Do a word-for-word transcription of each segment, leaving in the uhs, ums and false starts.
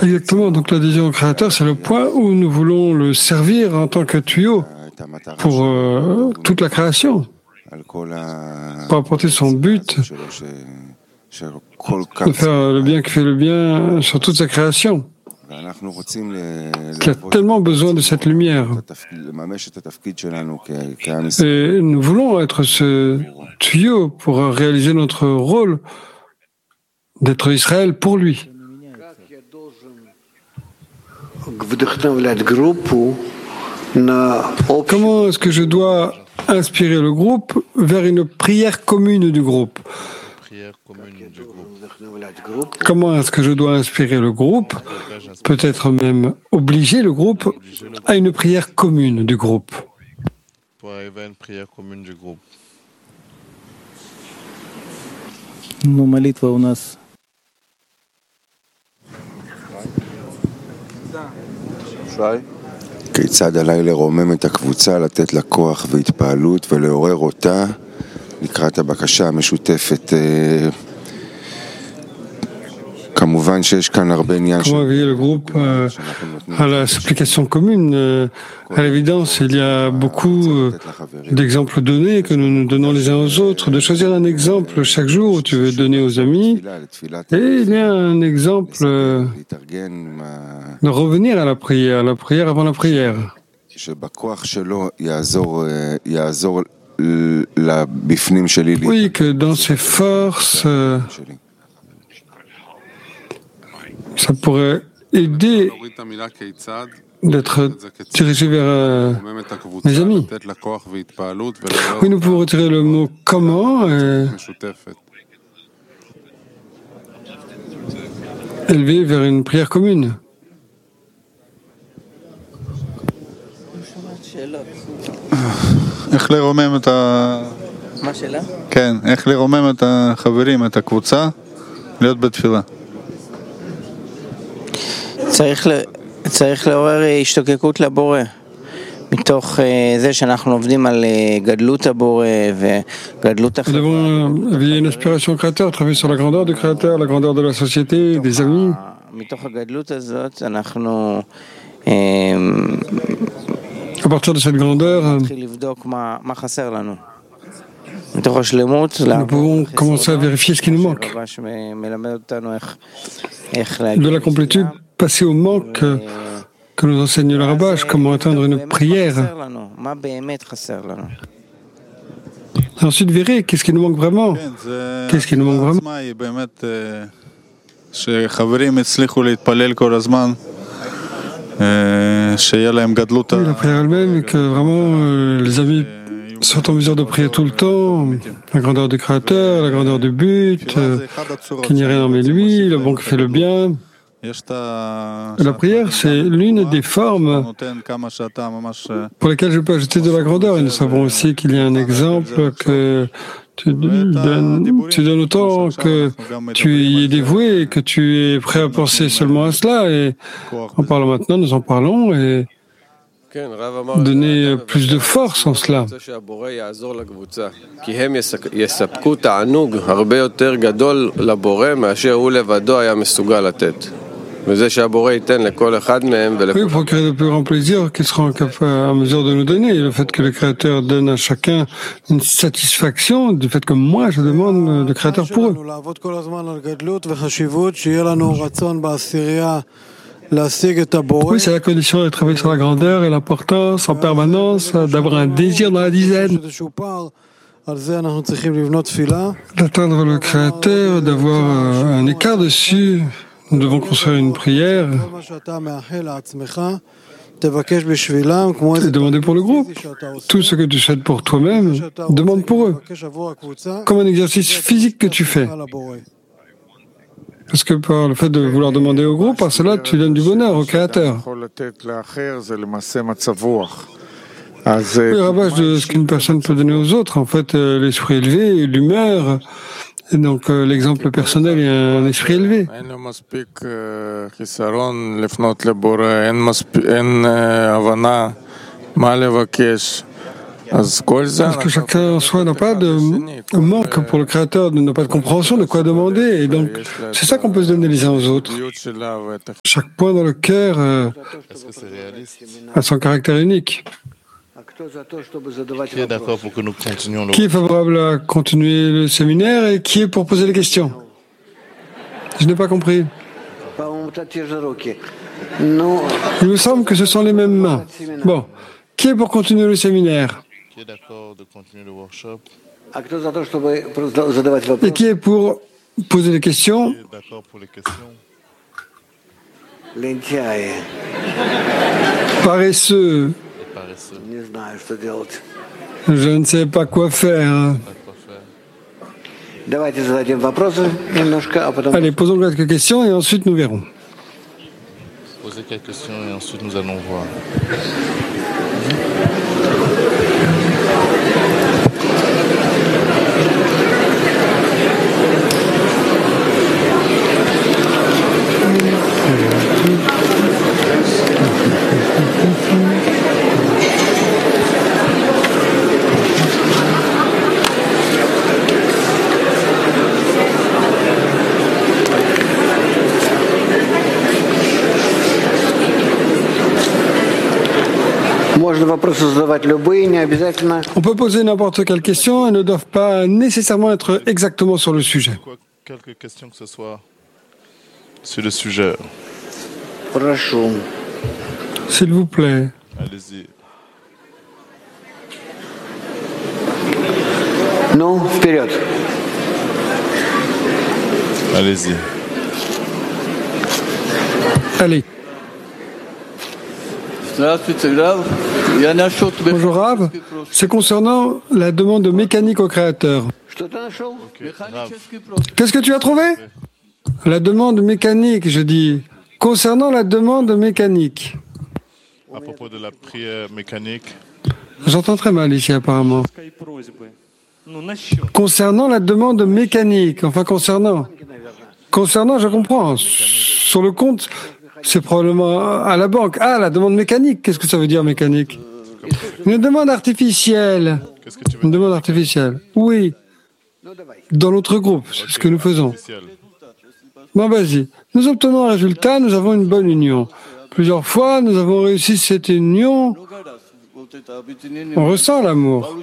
Exactement, donc l'adhésion au Créateur, c'est le point où nous voulons le servir en tant que tuyau pour euh, toute la création, pour apporter son but, de faire le bien qui fait le bien sur toute sa création, qui a tellement besoin de cette lumière. Et nous voulons être ce tuyau pour réaliser notre rôle d'être Israël pour lui. Comment est-ce que je dois inspirer le groupe vers une prière commune du groupe? Comment est-ce que je dois inspirer le groupe, peut-être même obliger le groupe à une prière commune du groupe? Pour arriver à une prière commune du groupe. Ну, молитва у нас. כיצד עליי לרומם את הקבוצה, לתת לה כוח והתפעלות ולעורר אותה לקראת הבקשה המשותפת. כמובן שיש כאן הרבה עניין. Comment éveiller le groupe euh, à la supplication commune? euh, À l'évidence, il y a beaucoup euh, d'exemples donnés que nous nous donnons les uns aux autres, de choisir un exemple chaque jour où tu veux donner aux amis. Et il y a un exemple euh, de revenir à la prière, à la prière avant la prière. Oui, que dans ses forces, euh, ça pourrait aider d'être dirigé vers euh, mes amis. Oui, nous pouvons retirer le mot « comment » et élever vers une prière commune. איך לרומם את ה... מה שאלה? כן, איך לרומם את החברים, את הקבוצה, להיות בתפילה. צריך, צריך לעורר השתוקקות לבורא, מתוך זה שאנחנו עובדים על גדלות הבורא וגדלות החברה. Nous devons éveiller une inspiration créateur, travailler sur la grandeur du créateur, la grandeur de la société, des amis. מתוך הגדלות הזאת אנחנו à partir de cette grandeur, נתחיל לבדוק מה, מה חסר לנו. מתוך השלמות, nous pouvons commencer à vérifier ce qui nous manque. מלמד אותנו איך, איך de la complétude, passer au manque que nous enseigne le Rabash, comment atteindre une prière. Et ensuite, verrez qu'est-ce qui nous manque vraiment. Qu'est-ce qui nous manque vraiment. שחברים הצליחו להתפלל כל הזמן, שיהיה להם גדלות. Oui, la prière elle-même, et que vraiment euh, les amis sont en mesure de prier tout le temps, la grandeur du Créateur, la grandeur du but, euh, qu'il n'y a rien mais lui, le bon qui fait le bien. La prière, c'est l'une des formes pour lesquelles je peux ajouter de la grandeur. Et nous savons aussi qu'il y a un exemple que tu donnes, tu donnes autant que tu y es dévoué et que tu es prêt à penser seulement à cela. Et en parlant maintenant, nous en parlons et donner plus de force en cela. Oui, pour créer de plus grand plaisir qu'il sera en mesure de nous donner. Le fait que le Créateur donne à chacun une satisfaction du fait que moi je demande le Créateur pour eux. Oui, c'est la condition de travailler sur la grandeur et l'importance en permanence, d'avoir un désir dans la dizaine, d'atteindre le Créateur, d'avoir un écart dessus. Nous devons construire une prière et demander pour le groupe. Tout ce que tu souhaites pour toi-même, demande pour eux. Comme un exercice physique que tu fais. Parce que par le fait de vouloir demander au groupe, par cela, tu donnes du bonheur au Créateur. Le ravage de ce qu'une personne peut donner aux autres, en fait, l'esprit élevé, l'humeur. Et donc euh, l'exemple personnel est un esprit élevé. Parce que chacun en soi n'a pas de manque pour le Créateur, n'a pas de compréhension de quoi demander. Et donc, c'est ça qu'on peut se donner les uns aux autres. Chaque point dans le cœur euh, a son caractère unique. Qui est d'accord pour que nous continuions le... Qui est favorable à continuer le séminaire et qui est pour poser les questions? Je n'ai pas compris. Il me semble que ce sont les mêmes mains. Bon, qui est pour continuer le séminaire? Qui est d'accord de continuer le workshop? Et qui est pour poser des questions? Qui est d'accord pour les questions? Paresseux. Paresseux. Je ne sais pas quoi faire. Pas quoi faire. Allez, posons quelques questions et ensuite nous verrons. Posez quelques questions et ensuite nous allons voir. On peut poser n'importe quelle question et ne doivent pas nécessairement être exactement sur le sujet. Quoi, quelques questions que ce soit sur le sujet. S'il vous plaît. Allez-y. Non, вперед. Allez-y. Allez. Bonjour Rav, c'est concernant la demande mécanique au Créateur. Qu'est-ce que tu as trouvé? La demande mécanique, je dis. Concernant la demande mécanique. À propos de la prière mécanique. J'entends très mal ici apparemment. Concernant la demande mécanique, enfin concernant. Concernant, je comprends. Sur le compte, c'est probablement à la banque. Ah, la demande mécanique, qu'est-ce que ça veut dire mécanique? Une demande artificielle. Qu'est-ce que tu veux Une dire? demande artificielle. Oui. Dans notre groupe, c'est ce que nous faisons. Officiel. Bon, vas-y. Nous obtenons un résultat, nous avons une bonne union. Plusieurs fois, nous avons réussi cette union. On ressent l'amour.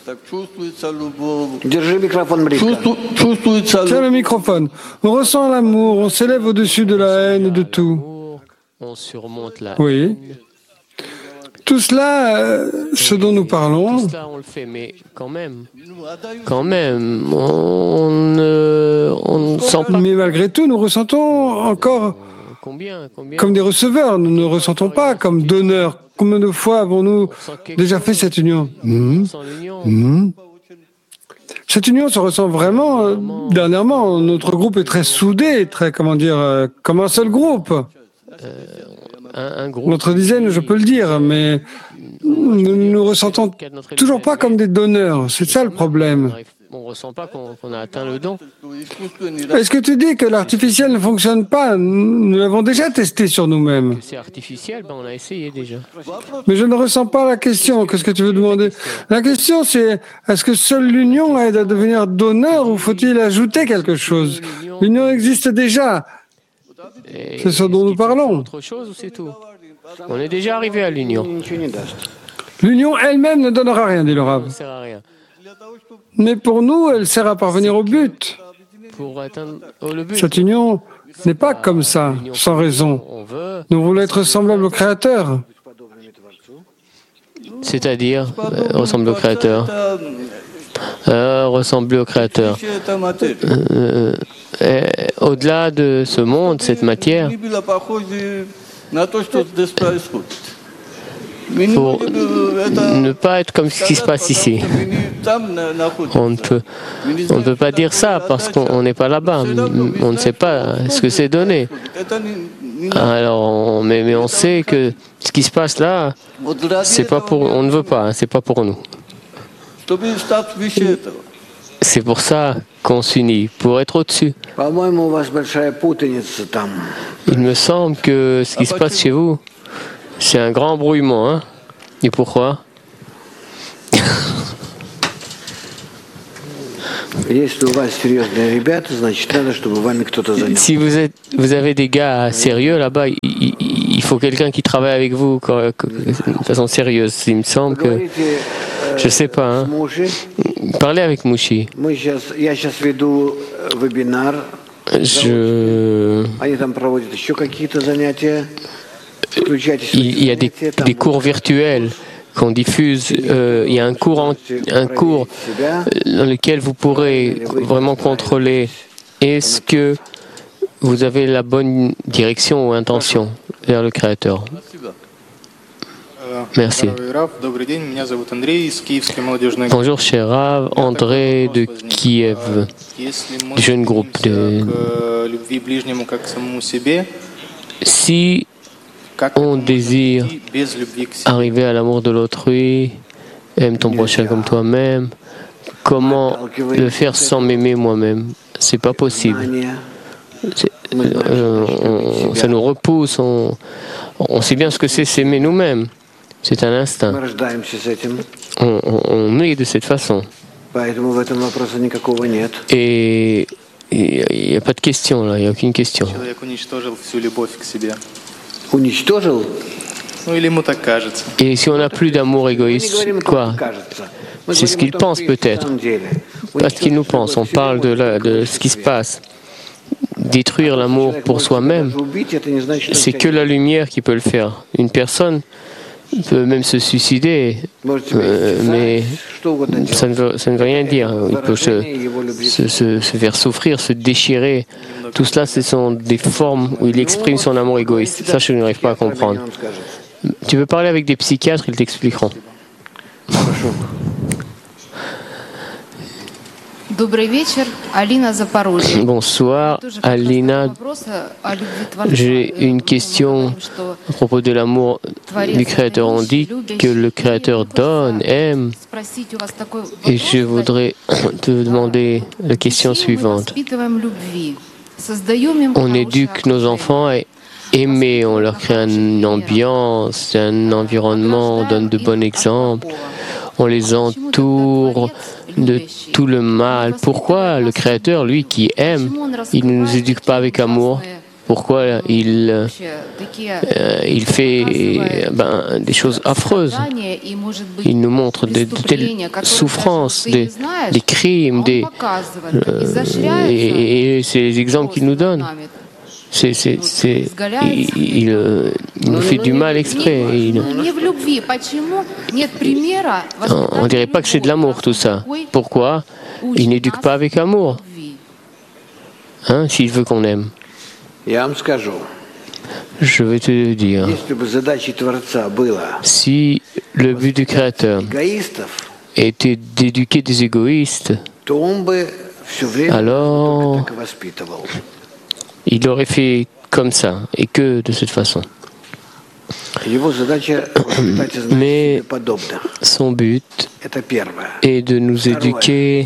Tiens le microphone. On ressent l'amour, on s'élève au-dessus de la haine et de tout. On surmonte la Oui. haine. Tout cela, euh, ce dont nous parlons, Tout cela, on le fait, mais quand même, quand même, on ne on ne sent pas. mais malgré tout, nous ressentons encore Combien, combien comme des receveurs, nous ne ressentons pas comme donneurs. Combien de fois avons-nous déjà fait cette union? Hmm. Sans l'union, Hmm. Cette union se ressent vraiment euh, dernièrement. Notre groupe est très soudé, très, comment dire, euh, comme un seul groupe. un, un groupe. Notre dizaine, je peux le dire, mais nous ne nous ressentons toujours pas comme des donneurs. C'est ça le problème. On ne ressent pas qu'on qu'on a atteint le don. Est-ce que tu dis que l'artificiel ne fonctionne pas? Nous l'avons déjà testé sur nous-mêmes. C'est artificiel, ben on a essayé déjà. Mais je ne ressens pas la question. Qu'est-ce que tu veux demander? La question, c'est est-ce que seule l'union aide à devenir donneur ou faut-il ajouter quelque chose? L'union existe déjà. Et C'est ce dont nous est-ce qu'il faut parlons. faire autre chose ou c'est tout? On est déjà arrivé à l'union. L'union elle-même ne donnera rien, dit le Ça Rav. ne sert à rien. Mais pour nous, elle sert à parvenir au but. Pour atteindre oh, le but. Cette union n'est pas comme ça, L'union sans raison. On veut, Nous voulons être semblables au Créateur. c'est-à-dire euh, ressembler au Créateur. Euh, ressembler au Créateur. Euh, euh, au-delà de ce monde, cette matière, pour ne pas être comme ce qui se passe ici. On ne peut, on ne peut pas dire ça parce qu'on n'est pas là-bas. On ne sait pas ce que c'est donné. Alors, on, mais, mais on sait que ce qui se passe là, c'est pas pour, on ne veut pas, hein, c'est pas pour nous. C'est pour ça qu'on s'unit, pour être au-dessus. Il me semble que ce qui se passe chez vous, c'est un grand brouillement, hein? Et pourquoi? Si vous, êtes, vous avez des gars sérieux là-bas, il, il, il faut quelqu'un qui travaille avec vous de façon sérieuse. Il me semble que... Je sais pas. Hein. Parlez avec Mouchi. Je... Il y a des, des cours virtuels qu'on diffuse. Euh, il y a un cours, en, un cours dans lequel vous pourrez vraiment contrôler est-ce que vous avez la bonne direction ou intention vers le Créateur. Merci. Bonjour, cher Rav, André de Kiev, du jeune groupe. De... Si on désire arriver à l'amour de l'autrui, aime ton prochain comme toi-même, comment le faire sans m'aimer moi-même? C'est pas possible. Euh, on, ça nous repousse, on, on sait bien ce que c'est s'aimer nous-mêmes. C'est un instinct. On, on, on est de cette façon. Et il n'y a pas de question là, il n'y a aucune question. Et si on n'a plus d'amour égoïste, quoi? C'est ce qu'il pense peut-être. Pas ce qu'il nous pense. On parle de, la, de ce qui se passe. Détruire l'amour pour soi-même, c'est que la lumière qui peut le faire. Une personne peut même se suicider, euh, mais ça ne, veut, ça ne veut rien dire. Il peut se, se, se, se faire souffrir, se déchirer. Tout cela, ce sont des formes où il exprime son amour égoïste. Ça, je n'arrive pas à comprendre. Tu veux parler avec des psychiatres, ils t'expliqueront. Bonsoir, Alina. J'ai une question à propos de l'amour du Créateur. On dit que le Créateur donne, aime. Et je voudrais te demander la question suivante. On éduque nos enfants à aimer, on leur crée une ambiance, un environnement, on donne de bons exemples. On les entoure de tout le mal. Pourquoi le Créateur, lui qui aime, il ne nous éduque pas avec amour? Pourquoi il, euh, il fait ben, des choses affreuses? Il nous montre de, de telles souffrances, des, des crimes, des, euh, et, et c'est les exemples qu'il nous donne. C'est, c'est, c'est, il, il, il nous fait du mal exprès. Il, on ne dirait pas que c'est de l'amour tout ça. Pourquoi? Il n'éduque pas avec amour. Hein, s'il veut qu'on aime. Je vais te le dire. Si le but du Créateur était d'éduquer des égoïstes, alors il aurait fait comme ça, et que de cette façon. Mais son but est de nous éduquer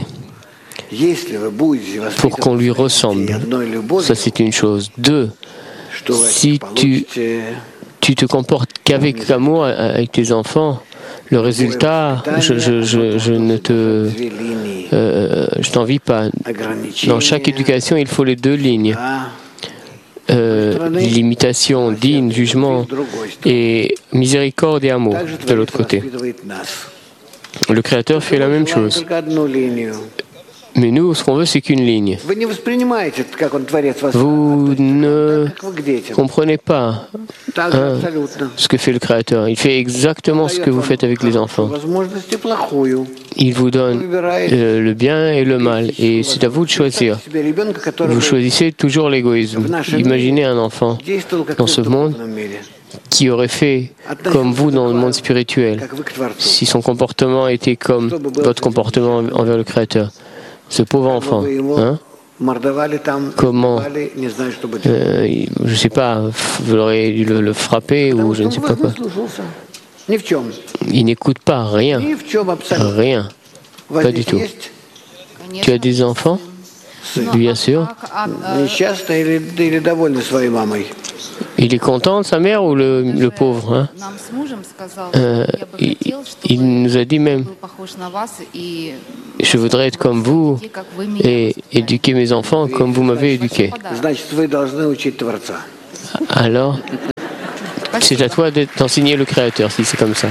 pour qu'on lui ressemble. Ça, c'est une chose. Deux, si tu, tu te comportes qu'avec amour avec tes enfants, le résultat, je, je, je, je ne te, euh, je t'envie pas. Dans chaque éducation, il faut les deux lignes. Euh, limitation, digne, jugement et miséricorde et amour de l'autre côté. Le Créateur fait la même chose. Mais nous, ce qu'on veut, c'est qu'une ligne. Vous ne comprenez pas hein, ce que fait le Créateur. Il fait exactement ce que vous faites avec les enfants. Il vous donne euh, le bien et le mal. Et c'est à vous de choisir. Vous choisissez toujours l'égoïsme. Imaginez un enfant dans ce monde qui aurait fait comme vous dans le monde spirituel, si son comportement était comme votre comportement envers le Créateur. Ce pauvre enfant, hein? Comment, euh, je ne sais pas, vous auriez dû le, le frapper ou je ne sais pas quoi. Il n'écoute pas, rien, rien, pas du tout. Tu as des enfants? Bien sûr. Il est content de sa mère ou le, le pauvre hein? euh, il, il nous a dit même, je voudrais être comme vous et éduquer mes enfants comme vous m'avez éduqué. Alors, c'est à toi d'enseigner le Créateur, si c'est comme ça.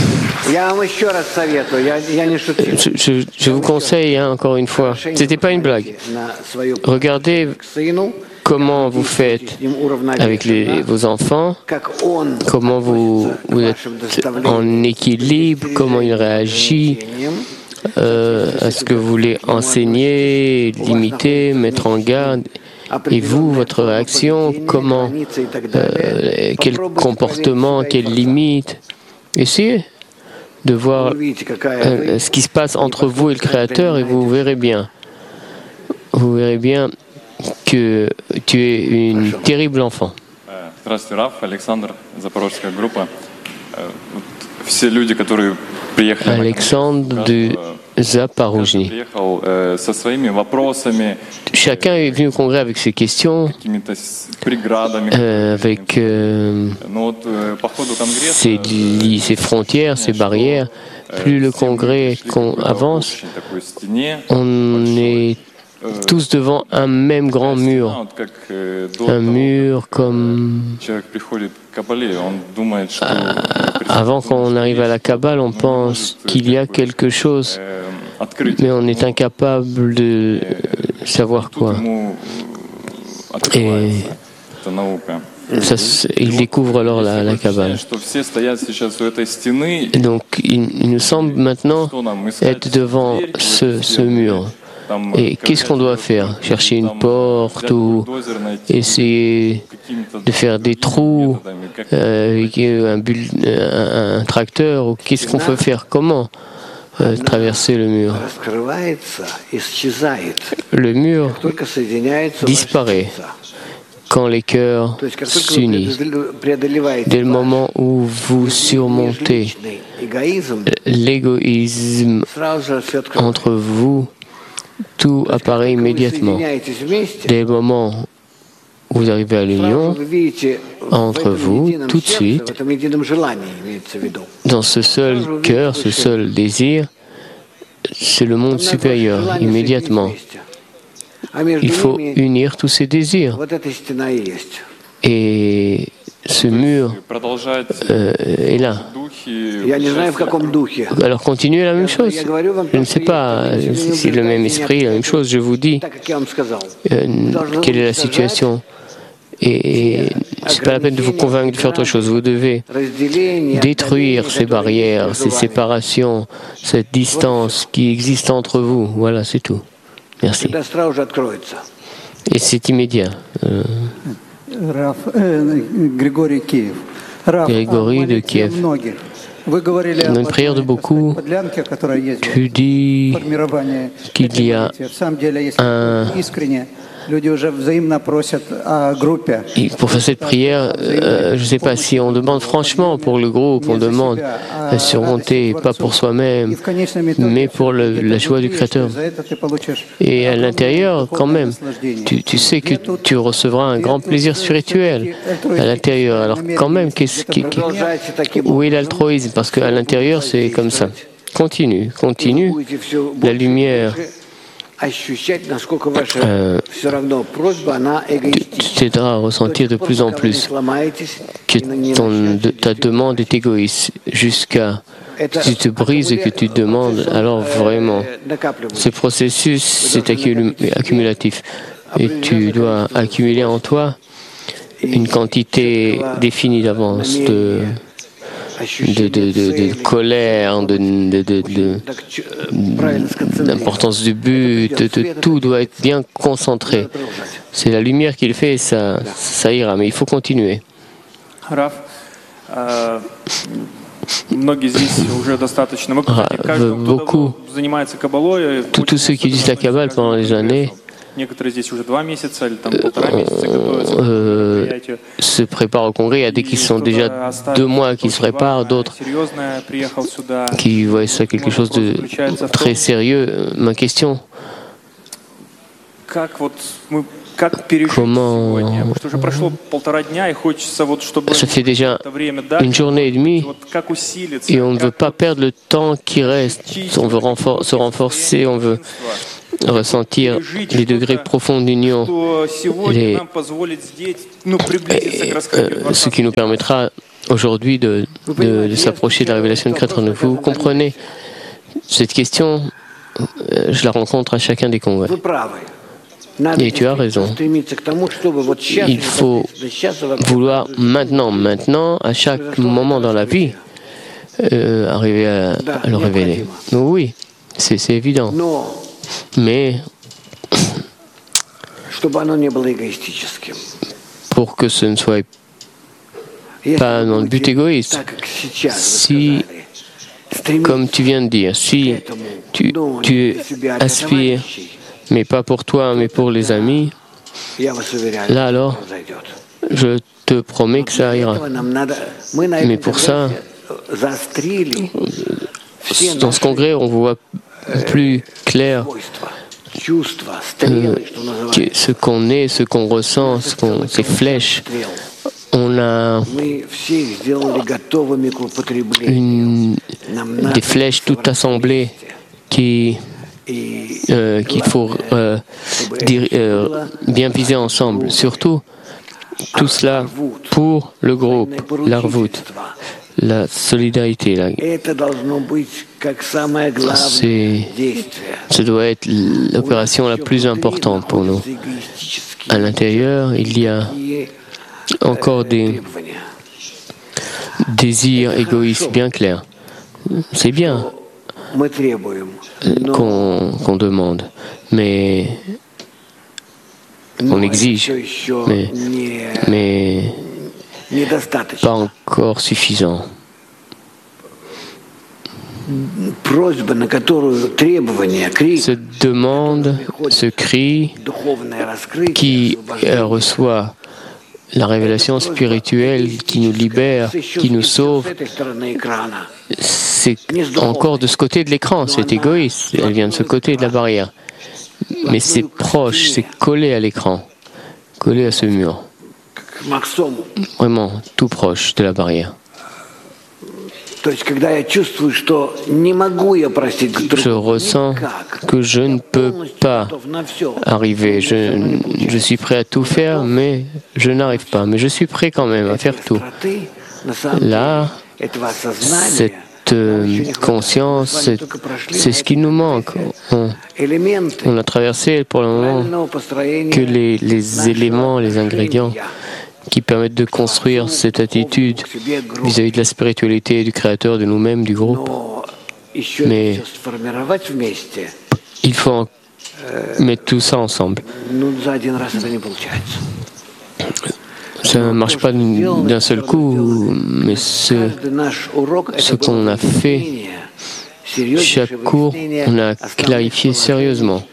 Je, je, je vous conseille, hein, encore une fois, c'était pas une blague. Regardez comment vous faites avec les, vos enfants, comment vous, vous êtes en équilibre, comment il réagit euh, à ce que vous voulez enseigner, limiter, mettre en garde. Et vous, votre réaction, comment, euh, quel comportement, quelles limites. Essayez de voir euh, ce qui se passe entre vous et le Créateur et vous verrez bien. Vous verrez bien que tu es une terrible enfant. Здравствуйте, Раф, Александр, Запорожская группа. Все люди, которые приехали Alexandre de Zaporozhny. Chacun est venu au congrès avec ses questions, euh, avec euh, ses, ses frontières, ses barrières. Plus le congrès qu'on avance, on est tous devant un même grand mur. Un mur comme... Avant qu'on arrive à la Kabbale, on pense qu'il y a quelque chose, mais on est incapable de savoir quoi. Et ça, il découvre alors la, la Kabbale. Donc, il, il nous semble maintenant être devant ce, ce mur. Et qu'est-ce qu'on doit faire? Chercher une porte ou essayer de faire des trous euh, avec un, bulle, un, un tracteur ou qu'est-ce qu'on peut faire? Comment euh, traverser le mur? Le mur disparaît quand les cœurs s'unissent. Dès le moment où vous surmontez l'égoïsme entre vous, tout apparaît immédiatement. Dès le moment où vous arrivez à l'union entre vous, tout de suite, dans ce seul cœur, ce seul désir, c'est le monde supérieur, immédiatement. Il faut unir tous ces désirs. Et ce mur euh, est là. Alors continuez la même chose. Je ne sais pas si c'est le même esprit, la même chose. Je vous dis euh, quelle est la situation. Et ce n'est pas la peine de vous convaincre de faire autre chose. Vous devez détruire ces barrières, ces séparations, cette distance qui existe entre vous. Voilà, c'est tout. Merci. Et c'est immédiat. Euh, Grégory de Kiev. Dans une prière de beaucoup, tu dis qu'il y a un... Et pour faire cette prière, euh, je ne sais pas si on demande franchement pour le groupe, on demande à surmonter, pas pour soi-même, mais pour le, la joie du Créateur. Et à l'intérieur, quand même, tu, tu sais que tu recevras un grand plaisir spirituel à l'intérieur. Alors quand même, qu'est-ce, qui, qui, où est l'altruisme? Parce qu'à l'intérieur, c'est comme ça. Continue, continue. La lumière Euh, tu t'aideras à ressentir de plus en plus que ton, de, ta demande est égoïste jusqu'à ce que tu te brises et que tu demandes. Alors vraiment, ce processus c'est accumulatif et tu dois accumuler en toi une quantité définie d'avance de De, de, de, de colère, de, de, de, de, d'importance du but, de, de, tout doit être bien concentré. C'est la lumière qui le fait et ça, ça ira, mais il faut continuer. Раф, многие здесь уже достаточно. Beaucoup, tous ceux qui disent la Kabbale pendant des années, Euh, se préparent au congrès. Il y a des qui sont déjà deux mois qui se préparent, d'autres qui voient ça quelque chose de très sérieux. Ma question, comment ça fait déjà une journée et demie et on ne veut pas perdre le temps qui reste. On veut renfor- se renforcer, on veut ressentir les degrés profonds d'union, les, euh, ce qui nous permettra aujourd'hui de, de, de s'approcher de la révélation de Créateur. Vous comprenez cette question, euh, je la rencontre à chacun des congrès. Et tu as raison. Il faut vouloir maintenant, maintenant, à chaque moment dans la vie, euh, arriver à, à le révéler. Oui, c'est, c'est évident. Mais pour que ce ne soit pas dans le but égoïste, si, comme tu viens de dire, si tu, tu aspires, mais pas pour toi, mais pour les amis, là alors, je te promets que ça ira. Mais pour ça, dans ce congrès, on voit plus clair euh, ce qu'on est, ce qu'on ressent, ce qu'on, ces flèches. On a une, des flèches toutes assemblées qui Euh, qu'il faut euh, dire, euh, bien viser ensemble. Surtout, tout cela pour le groupe, l'arvout, la solidarité. La... C'est, ce doit être l'opération la plus importante pour nous. À l'intérieur, il y a encore des désirs égoïstes bien clairs. C'est bien qu'on, qu'on demande, mais on exige, mais, mais pas encore suffisant. Cette demande, ce cri qui reçoit la révélation spirituelle qui nous libère, qui nous sauve, c'est encore de ce côté de l'écran, c'est égoïste, elle vient de ce côté de la barrière. Mais c'est proche, c'est collé à l'écran, collé à ce mur. Vraiment, tout proche de la barrière. Je ressens que je ne peux pas arriver. Je, je suis prêt à tout faire, mais je n'arrive pas. Mais je suis prêt quand même à faire tout. Là, cette conscience, c'est, c'est ce qui nous manque. On, on a traversé pour le moment que les, les éléments, les ingrédients qui permettent de construire cette attitude vis-à-vis de la spiritualité du Créateur, de nous-mêmes, du groupe. Mais il faut mettre tout ça ensemble. Ça ne marche pas d'un seul coup, mais ce, ce qu'on a fait, chaque cours, on a clarifié sérieusement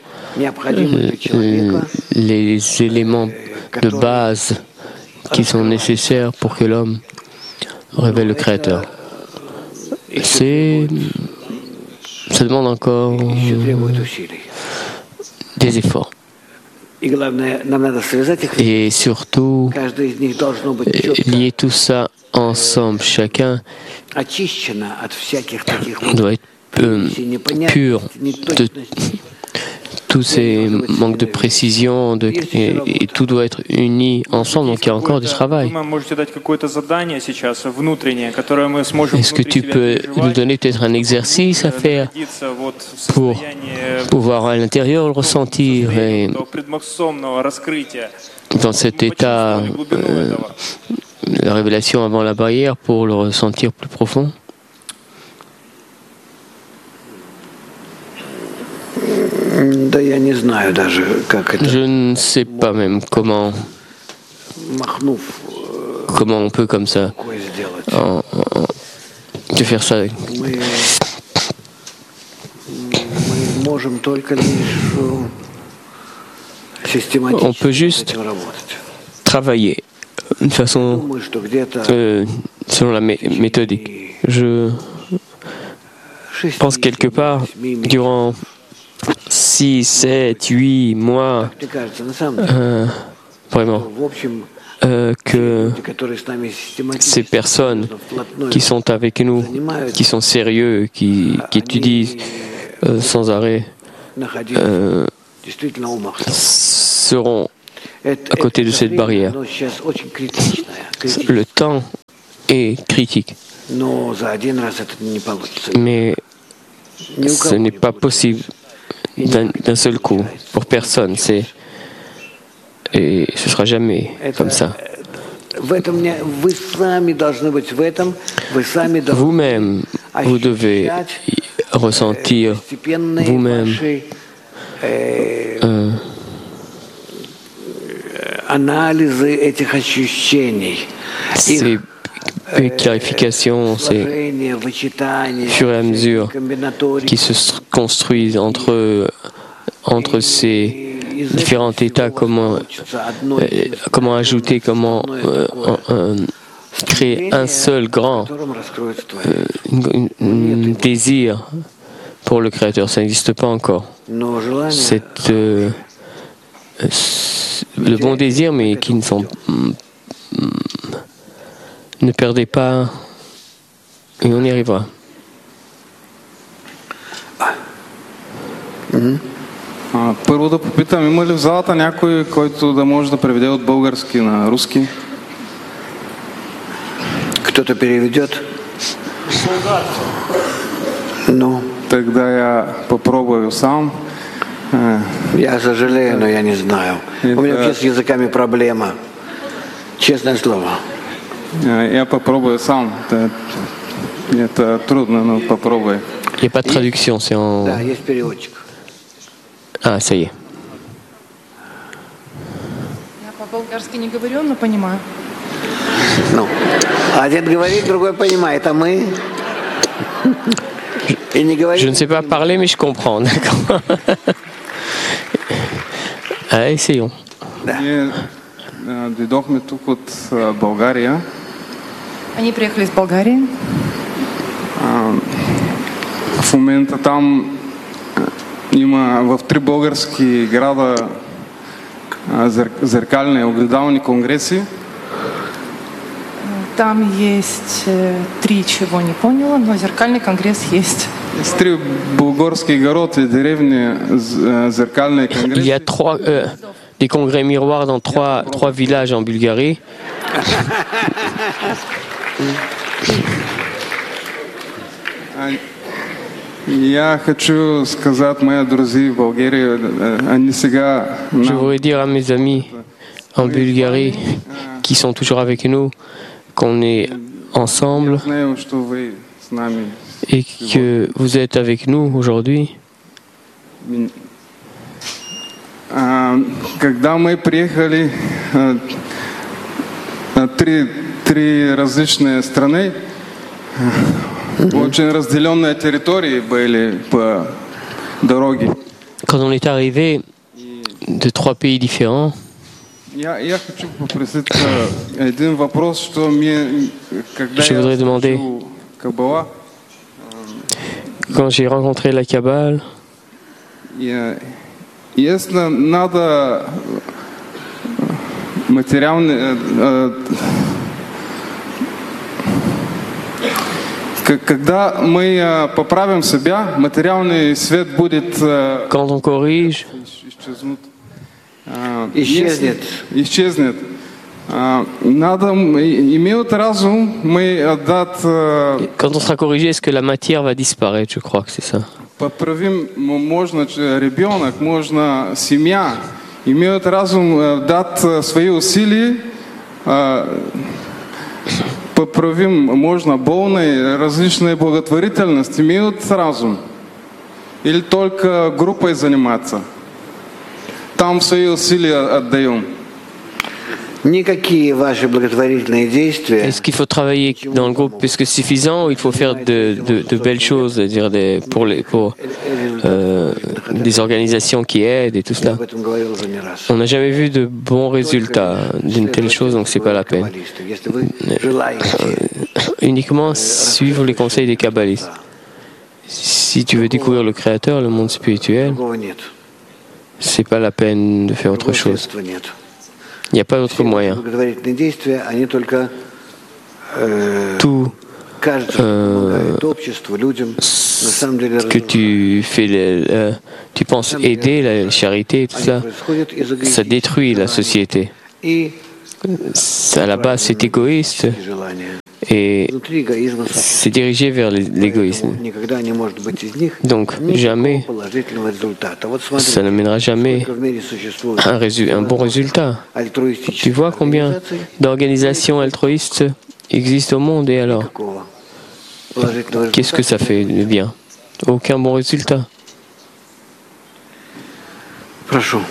les éléments de base qui sont nécessaires pour que l'homme révèle le Créateur. C'est, ça demande encore des efforts. Et surtout, lier tout ça ensemble, chacun doit être euh, pur de tous ces manques de précision de, et, et tout doit être uni ensemble, donc il y a encore du travail. Est-ce que tu peux nous donner peut-être un exercice à faire pour pouvoir à l'intérieur le ressentir et dans cet état, euh, la révélation avant la barrière pour le ressentir plus profond? Je ne sais pas même comment comment on peut comme ça en, en, de faire ça. On peut juste travailler d'une façon euh, selon la mé- méthodique. Je pense quelque part durant six, sept, huit mois, euh, vraiment, euh, que ces personnes qui sont avec nous, qui sont sérieux, qui, qui étudient euh, sans arrêt, euh, seront à côté de cette barrière. Le temps est critique, mais ce n'est pas possible d'un, d'un seul coup pour personne. C'est, et ce ne sera jamais comme ça. Vous-même, vous devez ressentir vous-même euh, ces clarifications, ces fur et à mesure qui se construisent entre, entre ces différents états, comment, euh, comment ajouter, comment euh, euh, créer un seul grand euh, un désir pour le Créateur. Ça n'existe pas encore. C'est euh, le bon désir, mais qui ne sont ne perdez pas et on y arrivera. Първо да попитам, има ли в залата някой, който да може да преведе от български на руски? Кто-то переведет? Ну. Тогда я попробую сам. Я сожалею, но я не знаю. У меня вообще с языками проблема. Честное слово. Я попробую сам. Это, это трудно, но попробуй. Il n'y a pas de traduction, c'est en... Да, есть переводчик. Ah, ça y est. Я по-болгарски не говорю, но понимаю. Ну, один говорит, другой понимает, а мы... И не говорит... Je ne sais pas parler, mais je comprends, d'accord. Ah, essayons. Ние дойдохме тук от България. Они приехали из Болгарии. В момента там има в три български града зеркальни огледални конгреси. Там есть три, чего не поняла, но зеркальный конгресс есть. Есть три bulgorски города и деревни зеркальни конгреси. Il y a trois, euh, des congrès miroirs dans trois, trois villages en Bulgarie. Я хочу сказать моим друзьям в Болгарии, они сега... Je voudrais dire à mes amis en Bulgarie qui sont toujours avec nous qu'on est ensemble et que vous êtes avec nous aujourd'hui. Когда мы приехали на три, три различные страны, очень разделенные территории были по дороге. Quand on est arrivé de trois pays différents, Я, я хочу попросить один вопрос, что мне, когда je voudrais я demander, слушал Каббала, quand j'ai rencontré la Kabbale, я, если надо материальный, когда мы поправим себя, материальный свет будет quand on corrige, исчезнет. Исчезнет. Надо, имеют разум, мы отдать... Quand on sera corrigé, est-ce que la matière va disparaître? Je crois que c'est ça. Поправим, можно ребенок, можно семья. Имеют разум дать свои усилия. Поправим, можно полные различные благотворительности. Имеют разум. Или только группой заниматься. Там свои усилия отдаем. Никакие ваши благотворительные действия. Est-ce qu'il faut travailler dans le groupe? Est-ce que c'est suffisant ou il faut faire de, de, de belles choses, dire des, pour, les, pour euh, des organisations qui aident et tout cela? On n'a jamais vu de bons résultats d'une telle chose, donc c'est pas la peine. Uniquement suivre les conseils des kabbalistes. Si tu veux découvrir le Créateur, le monde spirituel, c'est pas la peine de faire autre chose. Il n'y a pas d'autre moyen. Tout euh, ce que tu fais, euh, tu penses aider la charité, tout ça, ça détruit la société. À la base, c'est égoïste et c'est dirigé vers l'égoïsme. Donc, jamais, ça n'amènera jamais un, résu- un bon résultat. Tu vois combien d'organisations altruistes existent au monde et alors, qu'est-ce que ça fait de bien? Aucun bon résultat. Прошу.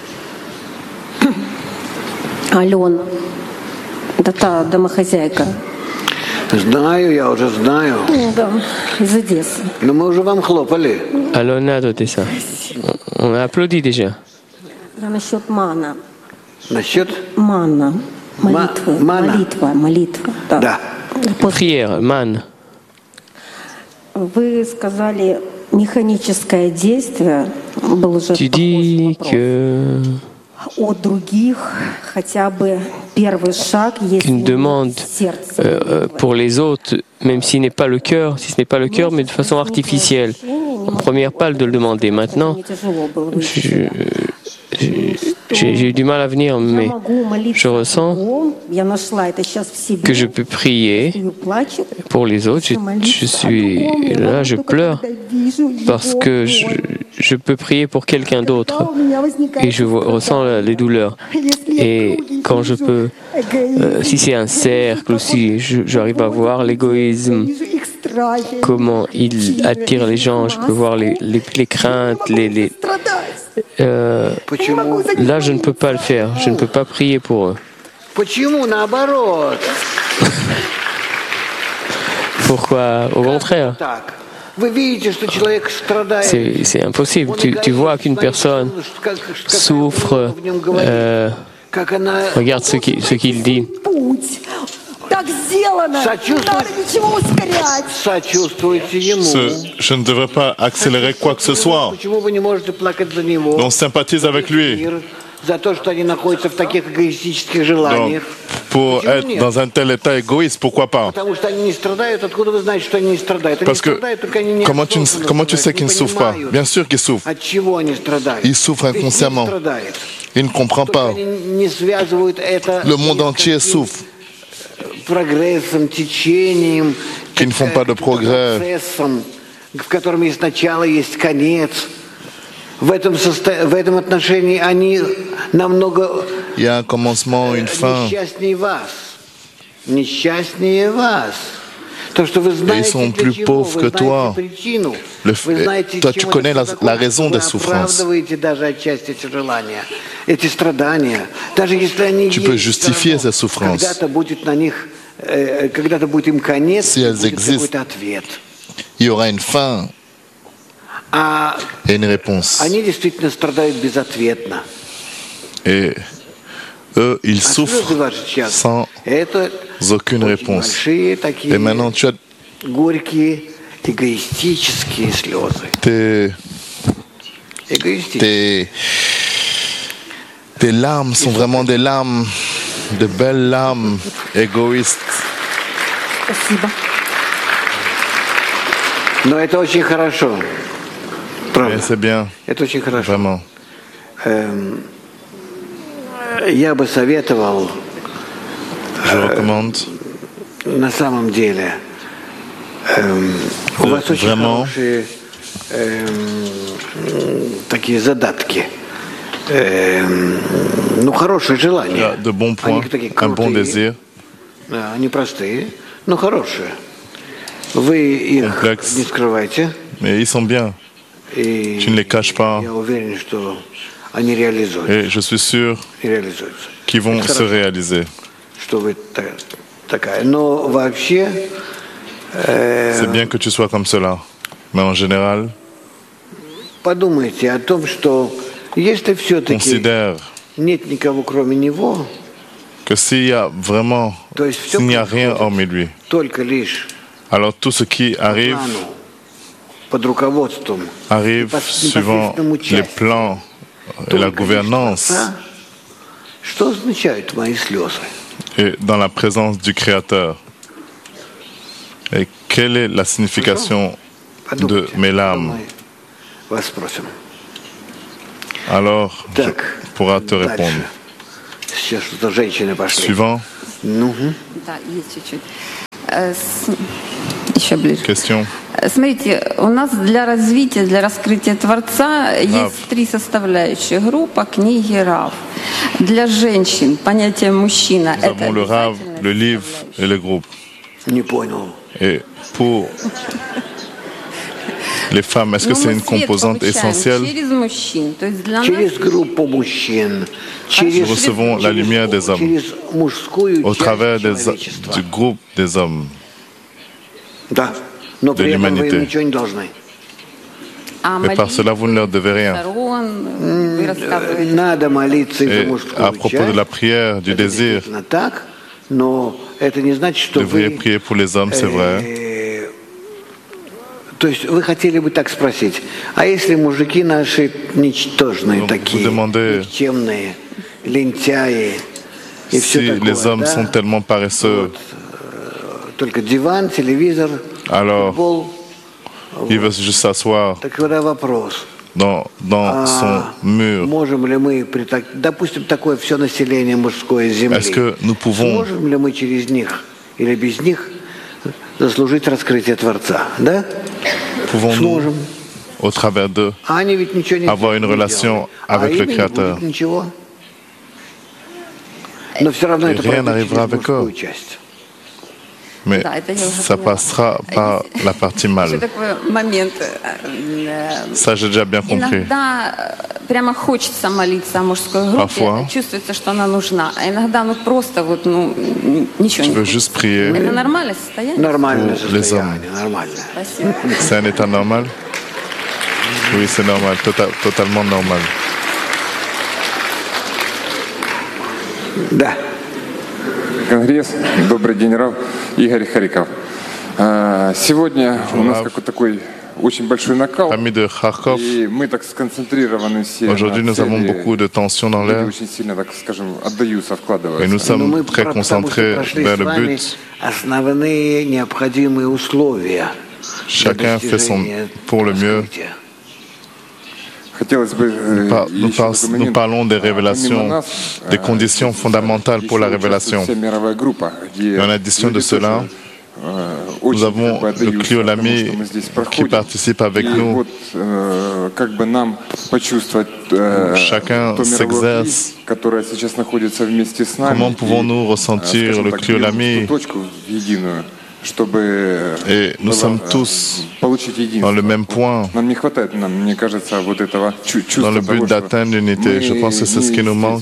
Алена, это та домохозяйка. Знаю, я уже знаю. Да, из Одессы. Но мы уже вам хлопали. Alona d'Odessa. On a applaudi déjà. Я насчет мана. Насчет? Манна. Молитвы. Мана. Молитва, молитва. Да. Да. Prière, man. Вы сказали, механическое действие был уже Tu dis que от других хотя бы первый шаг, если une demande euh, pour les autres, même s'il n'est pas le cœur, si ce n'est pas le cœur, mais de façon artificielle. En première pas de le demander. Maintenant, je, j'ai, j'ai eu du mal à venir, mais je ressens que je peux prier pour les autres. Je, je suis là, je pleure parce que je, je peux prier pour quelqu'un d'autre et je vois, ressens les douleurs. Et quand je peux, euh, si c'est un cercle aussi, je, j'arrive à voir l'égoïsme, comment il attire les gens, je peux voir les, les, les craintes, les... les euh, là, je ne peux pas le faire, je ne peux pas prier pour eux. Pourquoi? Au contraire. C'est, c'est impossible. Tu, tu vois qu'une personne souffre. Euh, regarde ce qu'il, ce qu'il dit. Ce, je ne devrais pas accélérer quoi que ce soit. On sympathise avec lui. Donc, pour être dans un tel état égoïste, pourquoi pas? Parce que comment tu, comment tu sais qu'il ne souffre pas? Bien sûr qu'il souffre. Il souffre inconsciemment. Il ne comprend pas. Le monde entier souffre. Qui ne font pas de progrès. Il y a un commencement, une fin. Et ils sont plus pauvres que toi. Le, toi, tu connais la, la raison des souffrances. Tu peux justifier ces souffrances. Si elles existent, il y aura une fin et une réponse. Et eux, ils souffrent sans aucune réponse. Et maintenant, tu as tes, tes, tes larmes sont vraiment des larmes, de belles larmes égoïstes. Et c'est bien, vraiment. Я бы советовал, je recommande, на самом деле, у вас очень хорошие такие задатки, ну хорошие желания. de bons points, un bon désir. Они простые, но хорошие. Вы их не скрывайте. Mais ils sont bien. Tu ne les caches pas. Я уверен, что они реализуются. Et je suis sûr qu'ils vont se réaliser. Что вы такая. Но вообще. C'est bien que tu sois comme cela. Mais en général. Подумайте о том, что если все-таки нет никого кроме него. Que s'il y a vraiment, s'il n'y a rien hormis lui. Alors tout ce qui arrive arrive suivant les plans et la gouvernance et dans la présence du Créateur. Et quelle est la signification de mes larmes? Alors, je pourra te répondre. Suivant. Question. Смотрите, у нас для развития, для раскрытия Творца есть три составляющие. Группа, книги, Рав. Для женщин понятие мужчина – это le Rav, le livre et le groupe. Не понял. Et pour les femmes, est-ce que c'est une composante essentielle? Nous recevons la lumière des hommes au travers des, du groupe des hommes, de l'humanité. Mais par cela, vous ne leur devez rien. Et à propos de la prière, du désir, vous devriez prier pour les hommes, c'est vrai. То есть вы хотели бы так спросить, а если мужики наши ничтожные такие, никчемные, лентяи и все такое, les hommes да? sont tellement paresseux, только диван, телевизор, alors футбол, il veut juste s'asseoir так вот вопрос. dans, dans а son mur. Можем ли мы, при так, допустим, такое все население мужское земли, est-ce que nous pouvons, можем ли мы через них или без них заслужить раскрытие Творца, да? Pouvons-nous, au travers d'eux, avoir une relation avec le Créateur? Et rien n'arrivera avec eux. Mais ça passera par la partie mâle. Ça, j'ai déjà bien compris. Прямо хочется молиться о мужской группе, чувствуется, что она нужна, а иногда ну просто вот ну ничего не хочется. Это нормальное состояние? Нормальное состояние, нормально. C'est un état normal? Oui, c'est normal, tota- totalement normal. Да. Конгресс. Добрый день, Рав. Игорь Харьков. Сегодня у нас какой-то такой очень большой накал, и мы так сконцентрированы все. Aujourd'hui, nous avons beaucoup de tension dans l'air, очень сильно, так скажем, отдаются, вкладываются. et nous sommes très concentrés vers le but. Основные необходимые условия. Chacun fait son pour le mieux. Nous, par, nous, par, nous parlons des révélations, des conditions fondamentales pour la révélation. Et en addition de cela, nous avons le Cliolami qui participe avec nous. Chacun s'exerce. Comment pouvons-nous ressentir le Cliolami? Et nous sommes tous dans le même point, dans le but d'atteindre l'unité. Je pense que c'est ce qui nous manque,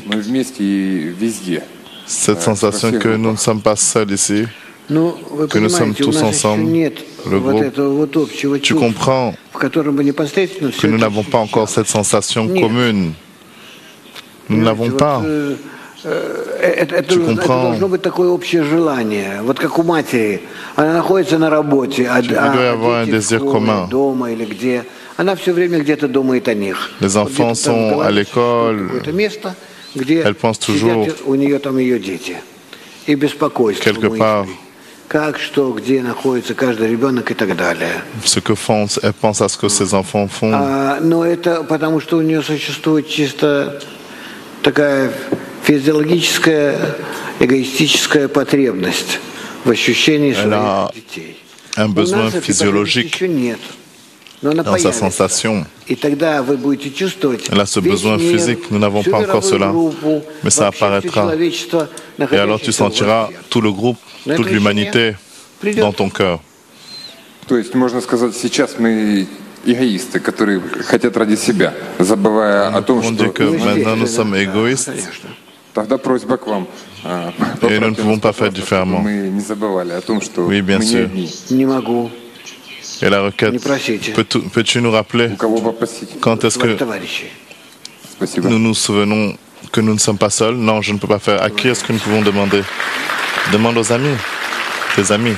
cette sensation que nous ne sommes pas seuls ici, que nous sommes tous ensemble, le groupe. Tu comprends que nous n'avons pas encore cette sensation commune. Nous ne l'avons pas. Это, это, это должно быть такое общее желание, вот как у матери. Она находится на работе, а, а дети в школе, дома или где. Она все время где-то думает о них. Les enfants sont à l'école. Место, где elle pense toujours у нее там ее дети. И беспокойство. Quelque part. Как, что, где находится каждый ребенок и так далее. Ce que font, elle pense à ce que ses enfants font. А, но это потому, что у нее существует чисто такая физиологическая, эгоистическая потребность в ощущении своих детей. Un besoin physiologique dans sa sensation. Elle a ce besoin physique, nous n'avons pas encore cela, mais ça apparaîtra. Et alors tu sentiras tout le groupe, toute l'humanité dans ton cœur. То есть, можно сказать, сейчас мы эгоисты, которые хотят ради себя, забывая о том, что... Maintenant nous sommes égoïstes. Тогда просьба к вам. Et nous ne pouvons pas faire différemment. Мы не забывали о том, что oui, bien мы sûr. не одни. Не могу. Et la requête, peux-tu, peux-tu nous rappeler quand est-ce que nous nous souvenons que nous ne sommes pas seuls? Non, je ne peux pas faire. À qui est-ce que nous pouvons demander? Demande aux amis, tes amis.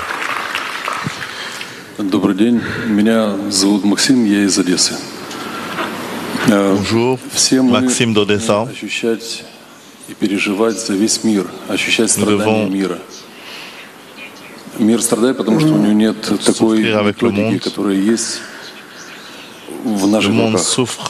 Добрый день, меня зовут Максим, я из Одессы. Bonjour, Maxime d'Odessa. Nous devons souffrir avec le monde. Le monde souffre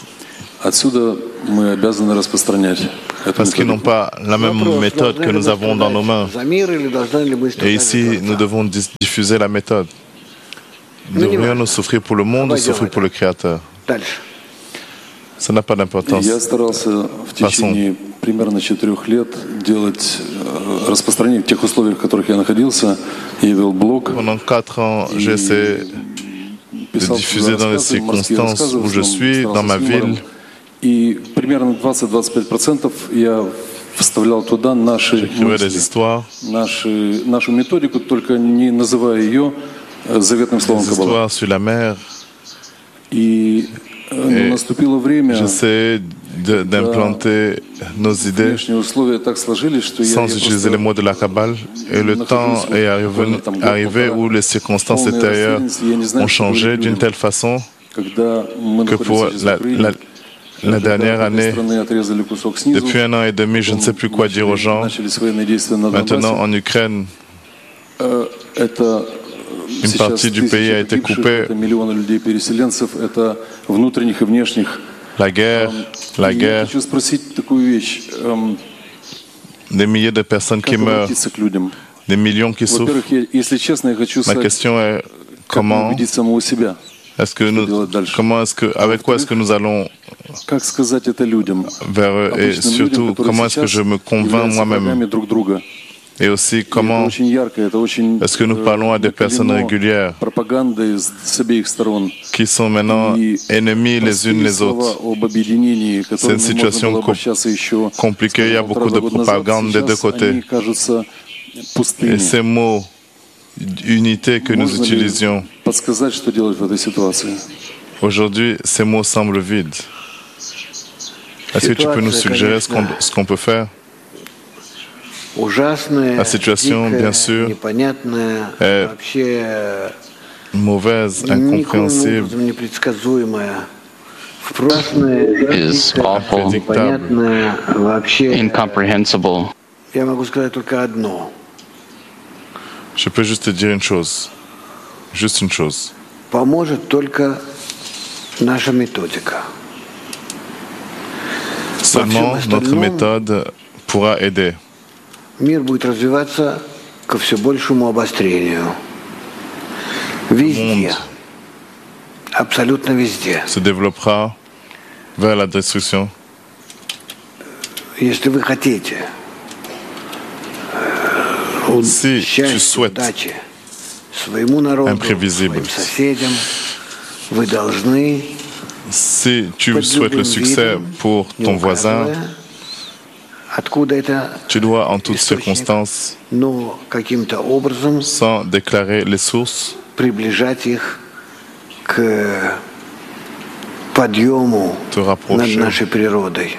parce qu'ils n'ont pas la même méthode que nous avons dans nos mains. Et ici, nous devons diffuser la méthode. Devrions-nous souffrir pour le monde ou souffrir pour le Créateur? Ça n'a pas d'importance. Passons. Pendant quatre ans, j'ai essayé de diffuser dans les circonstances où je suis, dans ma ville. J'écrivais des histoires. Des histoires sur la mer. Et j'essaie d'implanter nos idées sans utiliser les mots de la Kabbale. Et le temps est arrivé, arrivé où les circonstances extérieures ont changé d'une telle façon que pour la, la, la dernière année, depuis un an et demi, je ne sais plus quoi dire aux gens. Maintenant, en Ukraine, une partie du pays a été coupée. La guerre, la guerre, des milliers de personnes qui meurent, des millions qui souffrent. Ma question est comment est-ce que nous, comment est-ce que, avec quoi est-ce que nous allons vers eux, et surtout comment est-ce que je me convainc moi-même? Et aussi, comment est-ce que nous parlons à des personnes régulières qui sont maintenant ennemies les unes les autres? C'est une situation compliquée, il y a beaucoup de propagande des deux côtés. Et ces mots, unité que nous utilisions, aujourd'hui, ces mots semblent vides. Est-ce que tu peux nous suggérer ce qu'on, ce qu'on peut faire? La situation, bien sûr, est mauvaise, incompréhensible, is awful, incomprehensible. Je peux juste te dire une chose, juste une chose. Seulement notre méthode pourra aider. Мир будет развиваться ко все большему обострению. Везде. Абсолютно везде. Se développera vers la destruction. Если вы хотите si tu souhaites своему народу, imprévisible, своим соседям, вы должны si tu souhaites le succès pour ton voisin, tu dois en toutes circonstances, sans déclarer les sources, te rapprocher,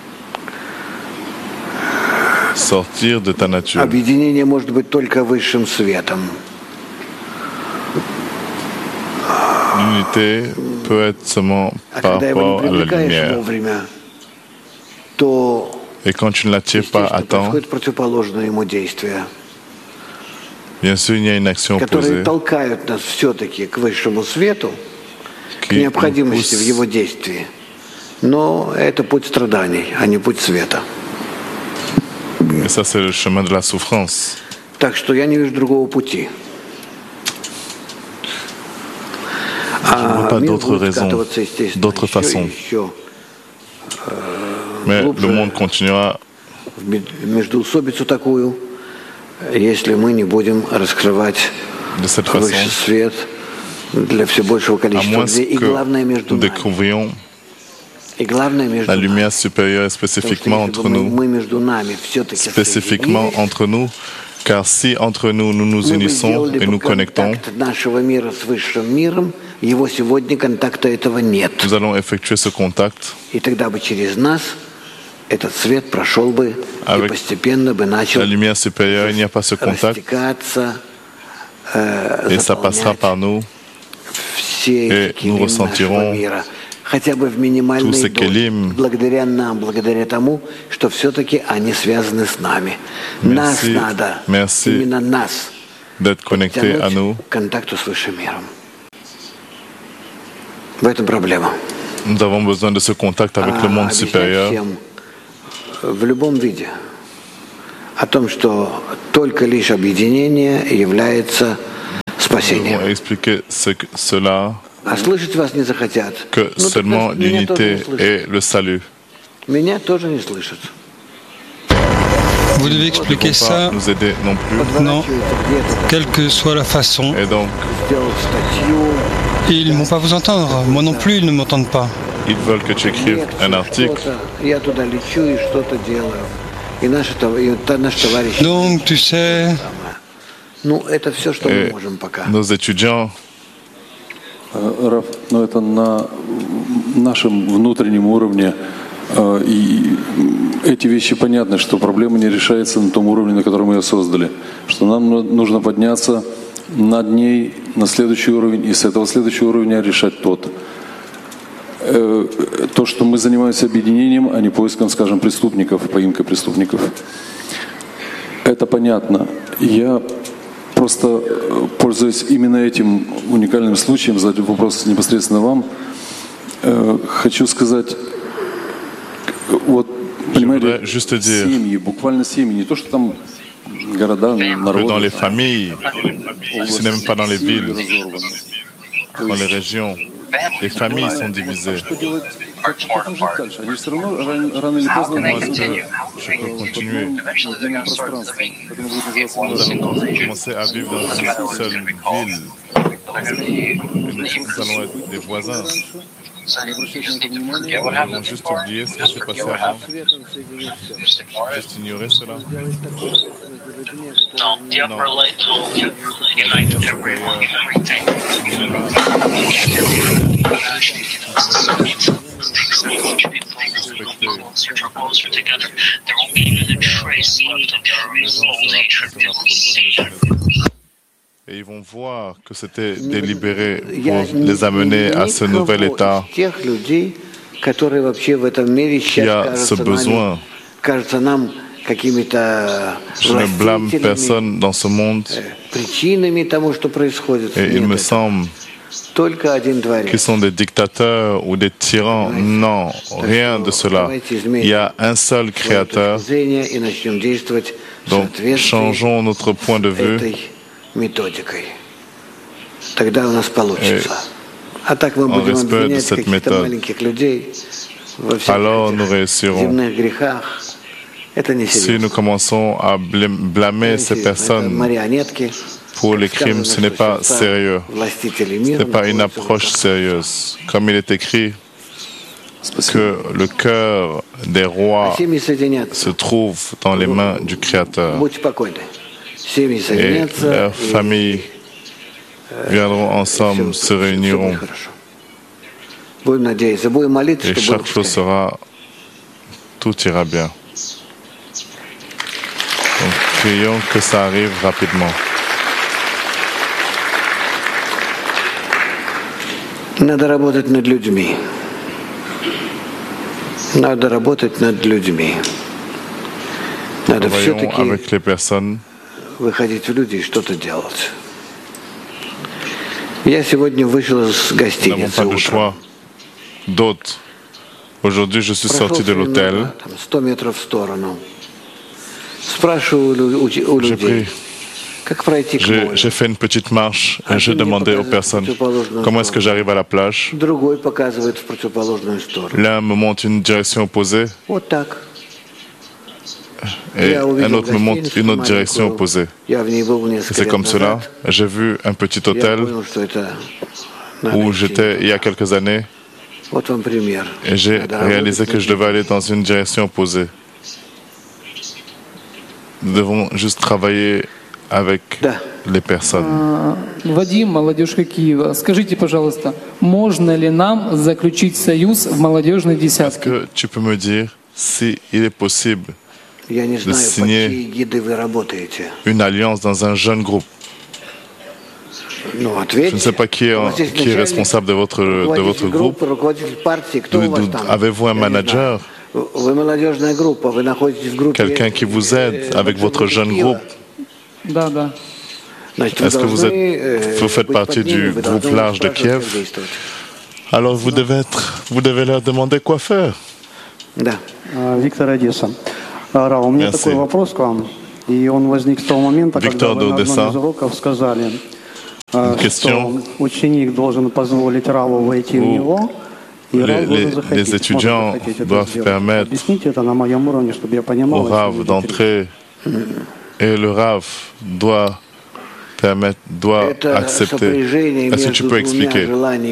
sortir de ta nature. L'unité peut être seulement par rapport à la lumière. Et quand tu ne l'attires pas à temps, bien sûr, il y a une action opposée qui необходимости в его действии. Но это путь страданий, а не путь света. Et ça, c'est le chemin de la souffrance. Так что я не вижу другого пути. Je ne vois pas d'autres raisons, d'autres façons. Mais le monde continuera междоусобицу такую, если мы не будем раскрывать выше свет для все большего количества людей. И главное между нами. La lumière supérieure est spécifiquement entre nous, spécifiquement entre nous, car si entre nous nous nous unissons et nous connectons, nous allons effectuer ce contact. Avec la lumière supérieure, il n'y a pas ce contact et ça passera par nous et nous ressentirons хотя бы в минимальной дозе, благодаря нам, благодаря тому, что все-таки они связаны с нами. Нас надо, именно нас, подтянуть к контакту с высшим миром. В этом проблема. Nous avons besoin de ce contact avec le monde supérieur. В любом виде о том, что только лишь объединение является спасением. А слышать вас не захотят. Que ну, seulement l'unité est le salut. Меня тоже не слышат. Vous devez expliquer ça, nous aider non plus. Non, quelle que soit la façon. Et donc, ils ne vont pas vous entendre. Moi non plus, ils ne m'entendent pas. Ils veulent que tu écrives un article. Donc, tu sais, et nos étudiants, Раф, но это на нашем внутреннем уровне, и эти вещи понятны, что проблема не решается на том уровне, на котором мы ее создали, что нам нужно подняться над ней на следующий уровень, и с этого следующего уровня решать тот. То, что мы занимаемся объединением, а не поиском, скажем, преступников, поимкой преступников. Это понятно. Я просто, пользуясь именно этим уникальным случаем, задать вопрос непосредственно вам, хочу сказать, вот, понимаете, семьи, буквально семьи, не то, что там города, народы. Dans les familles, ce n'est même pas dans les villes, dans les régions. Les familles sont divisées. Je peux continuer. Nous allons commencer à vivre dans une seule ville. Nous allons être des voisins. Nous avons juste oublié ce qui s'est passé avant. Juste ignorer cela. Non, the upper light will unite everyone, everything. People closer, closer together. There won't be even a trace left of their old hatred. They will see. Et ils vont voir que c'était délibéré pour les amener à ce nouvel état qui a ce besoin. Je ne blâme personne dans ce monde. Et il me semble qu'ils sont des dictateurs ou des tyrans. Non, rien de cela. Il y a un seul créateur. Donc, changeons notre point de vue. Et en respect de cette méthode, alors nous réussirons. Si nous commençons à blâmer ces personnes pour les crimes, ce n'est pas sérieux. Ce n'est pas une approche sérieuse. Comme il est écrit que le cœur des rois se trouve dans les mains du Créateur. Et leurs familles viendront ensemble, se réuniront. Et chaque chose sera, tout ira bien. Donc, prions que ça arrive rapidement. Надо работать над людьми. Надо работать над людьми. Надо все-таки avec les personnes. Выходить в люди и что-то делать. Я сегодня вышел из гостиницы утром. D'autres. Aujourd'hui, je suis sorti de l'hôtel. сто метров в сторону. Спрашиваю у людей, как пройти к морю. J'ai fait une petite marche et j'ai demandé aux personnes comment est-ce que j'arrive à la plage. Другой показывает в противоположную сторону. L'un me montre une direction opposée. Вот так. Et un autre me montre une autre direction opposée. C'est comme cela. J'ai vu un petit hôtel où j'étais il y a quelques années et j'ai réalisé que je devais aller dans une direction opposée. Nous devons juste travailler avec les personnes. Вадим, молодежка Киева, скажите, пожалуйста, можно ли нам заключить союз в молодежной десятке? Est-ce que tu peux me dire si il est possible de signer une alliance dans un jeune groupe? Je ne sais pas qui est, qui est responsable de votre, de votre groupe. Avez-vous un manager? Quelqu'un qui vous aide avec votre jeune groupe? Est-ce que vous, êtes, vous faites partie du groupe large de Kiev? Alors vous devez, être, vous devez leur demander quoi faire. Виктор Одесса. Рав, у меня такой вопрос к вам. И он возник с того момента, когда вы на одном из уроков сказали, что ученик должен позволить Раву войти в него, и Рав должен заходить. Les étudiants doivent permettre Объясните это на моем уровне, чтобы я понимал. Au Rav d'entrer et le Rav doit permettre, doit accepter. Est-ce que tu peux expliquer?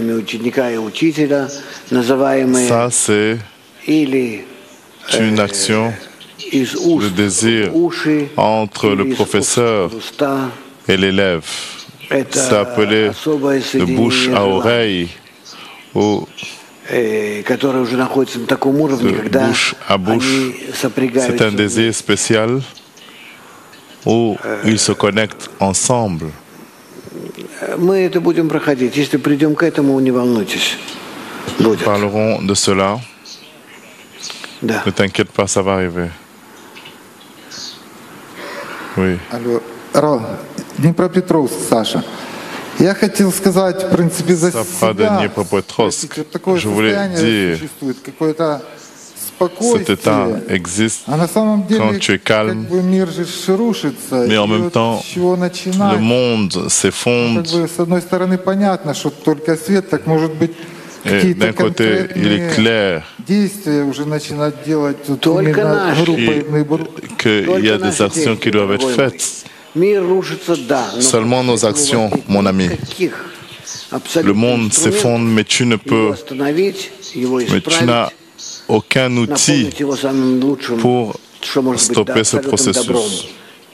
Ça, c'est une action de désir entre le professeur et l'élève. C'est appelé de bouche à oreille ou de bouche à bouche. C'est un désir spécial où ils se connectent ensemble. Nous parlerons de cela. Ne t'inquiète pas, ça va arriver. Oui. Алло, Днепропетровск, Саша. Я хотел сказать, в принципе, за себя. Такое состояние существует, какое-то Cet état existe quand tu es calme, mais en même temps, le monde s'effondre. Et d'un côté, il est clair qu'il y a des actions qui doivent être faites. Seulement nos actions, mon ami. Le monde s'effondre, mais tu ne peux, mais tu n'as aucun outil pour stopper ce processus,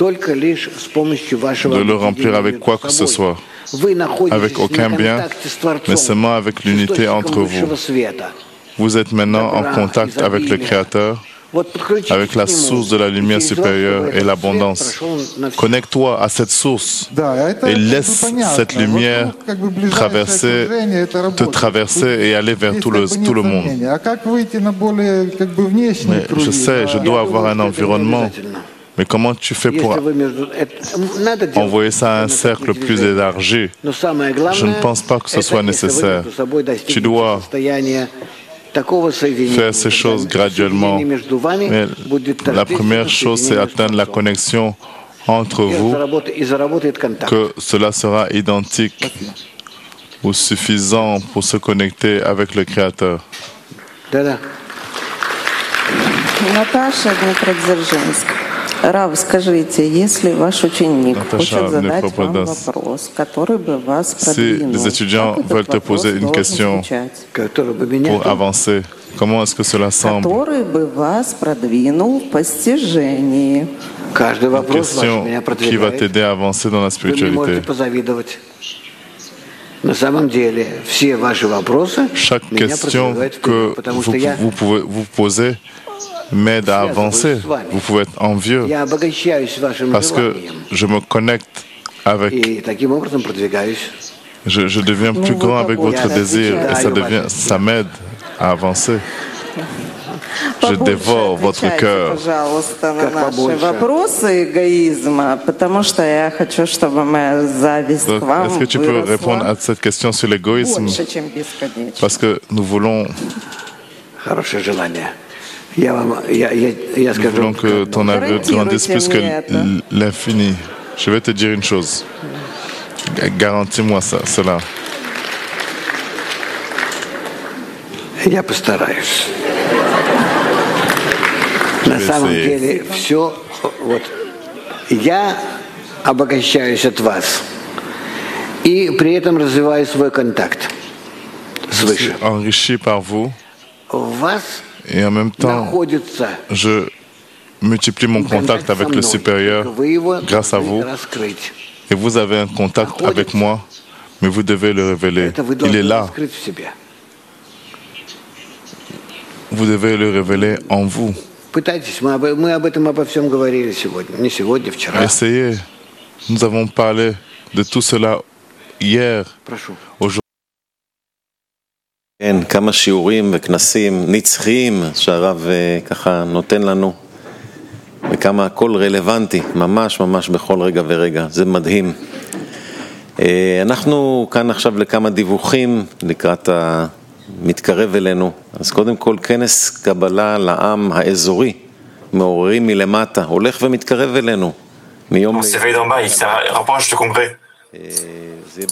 de le remplir avec quoi que ce soit, avec aucun bien, mais seulement avec l'unité entre vous. Vous êtes maintenant en contact avec le Créateur, avec la source de la lumière supérieure et l'abondance. Connecte-toi à cette source et laisse cette lumière traverser, te traverser et aller vers tout le, tout le monde. Mais je sais, je dois avoir un environnement. Mais comment tu fais pour envoyer ça à un cercle plus élargi? Je ne pense pas que ce soit nécessaire. Tu dois faire ces choses graduellement. Mais la première chose, c'est atteindre la connexion entre vous, que cela sera identique ou suffisant pour se connecter avec le Créateur. Наташа Днепродзержинск. Рав, скажите, если ваш ученик хочет задать вам вопрос, который бы вас продвинул, si les étudiants veulent te poser une question pour avancer, comment est-ce que cela semble? Который бы вас продвинул в постижении. Une question qui va t'aider à avancer dans la spiritualité. Chaque question que vous, vous pouvez vous poser m'aide à avancer. Vous pouvez être envieux parce que je me connecte avec. Je, je deviens plus grand avec votre désir et ça, devient, ça m'aide à avancer. Je dévore votre cœur. Пожалуйста, на наши вопросы эгоизма, потому что я хочу, чтобы моя зависть к вам Est-ce que tu peux répondre à cette question sur l'égoïsme? Parce que nous voulons. Nous voulons que ton amour grandisse plus que l'infini. Je vais te dire une chose. Garantis-moi ça, cela. Я постараюсь. На самом деле все, вот, я обогащаюсь от вас и при этом развиваю свой контакт свыше. Enrichi par vous. В вас et en même temps, je multiplie mon contact avec le supérieur grâce à vous. Et vous avez un contact avec moi, mais vous devez le révéler. Il est là. Vous devez le révéler en vous. Essayez. Nous avons parlé de tout cela hier, aujourd'hui. כן, כמה שיעורים וכנסים נצחיים שהרב ככה נותן לנו וכמה הכל רלוונטי, ממש ממש בכל רגע ורגע, זה מדהים. אנחנו כאן עכשיו לכמה דיווחים לקראת המתקרב אלינו, אז קודם כל כנס קבלה לעם האזורי, מעוררים מלמטה, הולך ומתקרב אלינו. מיום... On s'éveille d'en bas, il se rapproche du congrès.